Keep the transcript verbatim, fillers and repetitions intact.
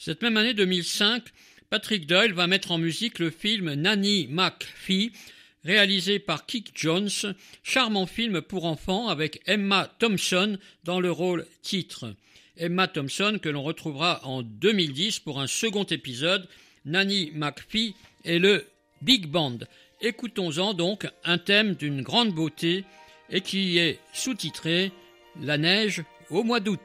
Cette même année deux mille cinq, Patrick Doyle va mettre en musique le film Nanny McPhee, réalisé par Kik Jones, charmant film pour enfants avec Emma Thompson dans le rôle titre. Emma Thompson que l'on retrouvera en deux mille dix pour un second épisode, Nanny McPhee et le Big Band. Écoutons-en donc un thème d'une grande beauté et qui est sous-titré « La neige au mois d'août ».